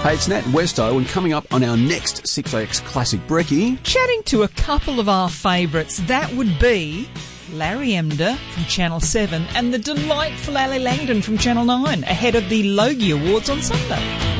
Hey, it's Nat Westo, and coming up on our next 6AX Classic Brekkie... chatting to a couple of our favourites. That would be Larry Emder from Channel 7 and the delightful Ali Langdon from Channel 9 ahead of the Logie Awards on Sunday.